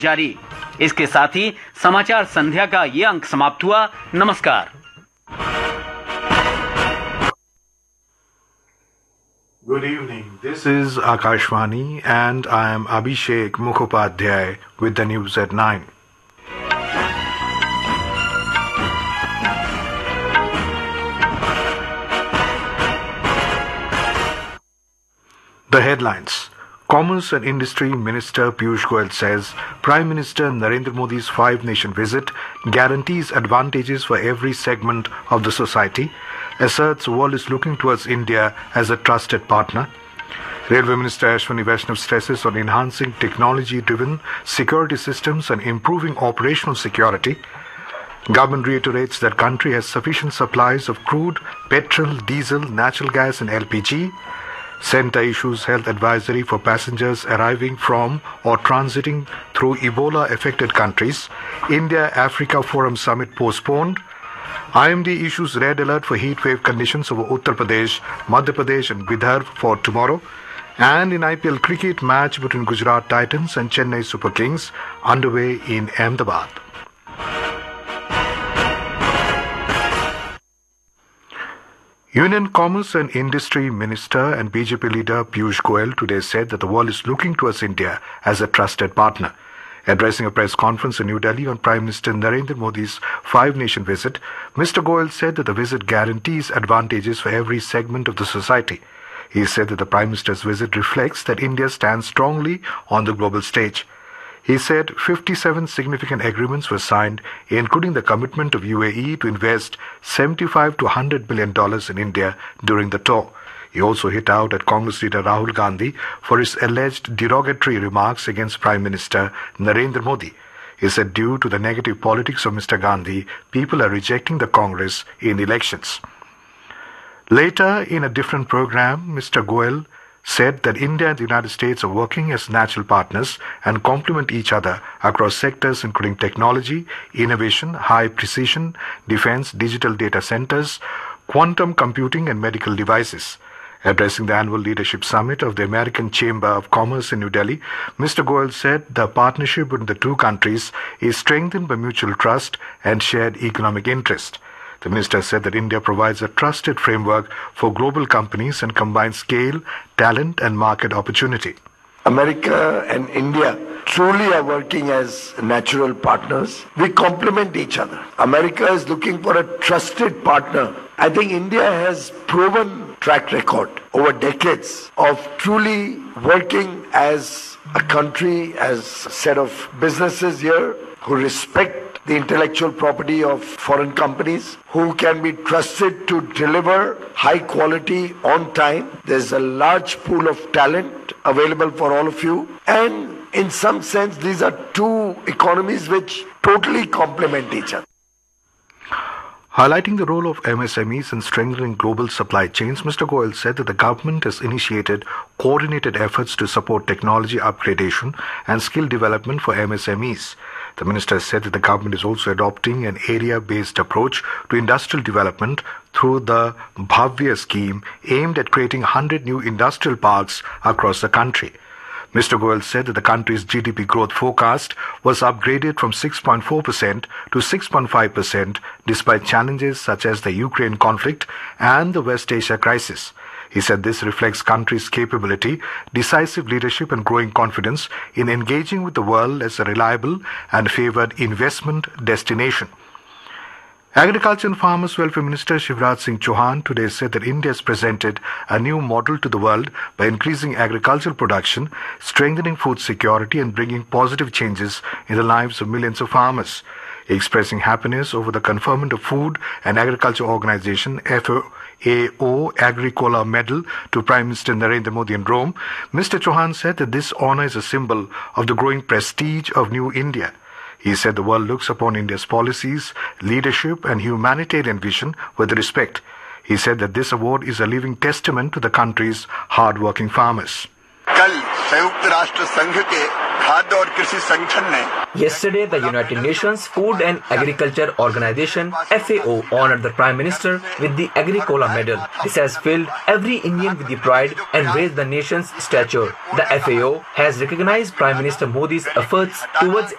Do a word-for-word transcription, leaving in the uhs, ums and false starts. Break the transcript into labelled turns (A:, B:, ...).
A: जारी। इसके साथ ही समाचार संध्या का ये अंक समाप्त हुआ। नमस्कार।
B: Good evening. This is Akashvani and I am Abhishek Mukhopadhyay with the news at nine. The headlines. Commerce and Industry Minister Piyush Goyal says Prime Minister Narendra Modi's five-nation visit guarantees advantages for every segment of the society, asserts the world is looking towards India as a trusted partner. Railway Minister Ashwini Vaishnav stresses on enhancing technology-driven security systems and improving operational security. Government reiterates that country has sufficient supplies of crude, petrol, diesel, natural gas and L P G. Centre issues health advisory for passengers arriving from or transiting through Ebola-affected countries. India-Africa Forum Summit postponed. I M D issues red alert for heatwave conditions over Uttar Pradesh, Madhya Pradesh and Vidarbha for tomorrow. And in I P L cricket, match between Gujarat Titans and Chennai Super Kings underway in Ahmedabad. Union Commerce and Industry Minister and B J P leader Piyush Goyal today said that the world is looking towards India as a trusted partner. Addressing a press conference in New Delhi on Prime Minister Narendra Modi's five-nation visit, Mister Goyal said that the visit guarantees advantages for every segment of the society. He said that the Prime Minister's visit reflects that India stands strongly on the global stage. He said fifty-seven significant agreements were signed, including the commitment of U A E to invest seventy-five to one hundred billion dollars in India during the tour. He also hit out at Congress leader Rahul Gandhi for his alleged derogatory remarks against Prime Minister Narendra Modi. He said due to the negative politics of Mister Gandhi, people are rejecting the Congress in elections. Later, in a different program, Mister Goyal said that India and the United States are working as natural partners and complement each other across sectors including technology, innovation, high precision, defense, digital data centers, quantum computing and medical devices. Addressing the annual leadership summit of the American Chamber of Commerce in New Delhi, Mister Goyal said the partnership between the two countries is strengthened by mutual trust and shared economic interest. The minister said that India provides a trusted framework for global companies and combines scale, talent and market opportunity.
C: America and India truly are working as natural partners. We complement each other. America is looking for a trusted partner. I think India has proven track record over decades of truly working as a country, as a set of businesses here who respect the intellectual property of foreign companies, who can be trusted to deliver high quality on time. There's a large pool of talent available for all of you. And in some sense, these are two economies which totally complement each other.
B: Highlighting the role of M S M Es in strengthening global supply chains, Mister Goyal said that the government has initiated coordinated efforts to support technology upgradation and skill development for M S M Es. The minister said that the government is also adopting an area-based approach to industrial development through the Bhavya scheme aimed at creating one hundred new industrial parks across the country. Mister Goyal said that the country's G D P growth forecast was upgraded from six point four percent to six point five percent despite challenges such as the Ukraine conflict and the West Asia crisis. He said this reflects country's capability, decisive leadership and growing confidence in engaging with the world as a reliable and favoured investment destination. Agriculture and Farmers Welfare Minister Shivraj Singh Chauhan today said that India has presented a new model to the world by increasing agricultural production, strengthening food security and bringing positive changes in the lives of millions of farmers. Expressing happiness over the conferment of Food and Agriculture Organization F A O Agricola Medal to Prime Minister Narendra Modi in Rome, Mister Chauhan said that this honour is a symbol of the growing prestige of New India. He said the world looks upon India's policies, leadership and humanitarian vision with respect. He said that this award is a living testament to the country's hard-working farmers.
D: Yesterday, the United Nations Food and Agriculture Organization F A O honored the Prime Minister with the Agricola Medal. This has filled every Indian with the pride and raised the nation's stature. The F A O has recognized Prime Minister Modi's efforts towards